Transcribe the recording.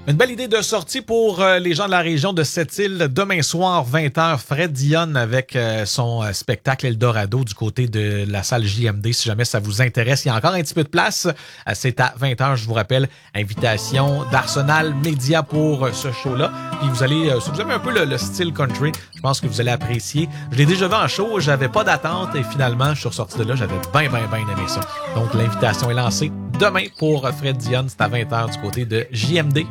Une belle idée de sortie pour les gens de la région de Sept-Îles. Demain soir, 20h, Fred Dionne avec son spectacle Eldorado du côté de la salle JMD. Si jamais ça vous intéresse, il y a encore un petit peu de place. C'est à 20h, je vous rappelle. Invitation d'Arsenal Média pour ce show-là. Puis vous allez, si vous aimez un peu le style country, je pense que vous allez apprécier. Je l'ai déjà vu en show, j'avais pas d'attente et finalement, je suis ressorti de là, j'avais bien aimé ça. Donc, l'invitation est lancée demain pour Fred Dionne. C'est à 20h du côté de JMD.